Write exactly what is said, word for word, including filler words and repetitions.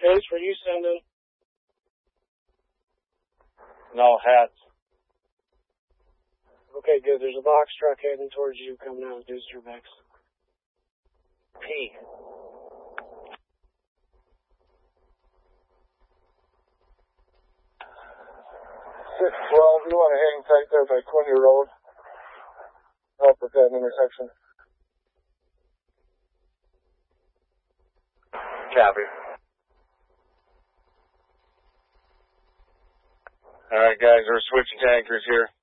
Case, were you sending? No, hats. Okay, good. There's a box truck heading towards you coming out of Deusterbex. P. six twelve, you want to hang tight there by Quinny Road. Help with that intersection. Copy. Alright guys, we're switching tankers here.